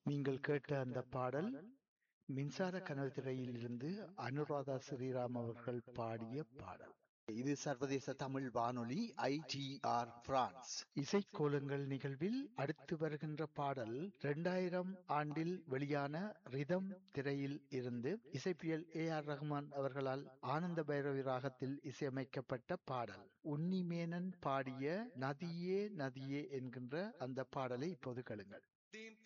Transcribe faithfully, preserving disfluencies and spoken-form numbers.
நீங்கள் கேட்ட அந்த பாடல் மின்சார கனல் திரையில் இருந்து அனுராதா ஸ்ரீராம் அவர்கள் பாடிய பாடல். இது சர்வதேச தமிழ் வானொலி ஐ டி ஆர் பிரான்ஸ். இசைக்கோலங்கள் நிகழ்வில் அடுத்து வருகின்ற பாடல் இரண்டாயிரம் ஆண்டில் வெளியான ரிதம் திரையில் இருந்து இசைப்பியல் ஏ ஆர் ரஹ்மான் அவர்களால் ஆனந்த பைரவி ராகத்தில் இசையமைக்கப்பட்ட பாடல். உன்னிமேனன் பாடிய நதியே நதியே என்கின்ற அந்த பாடலை இப்போது கேளுங்கள்.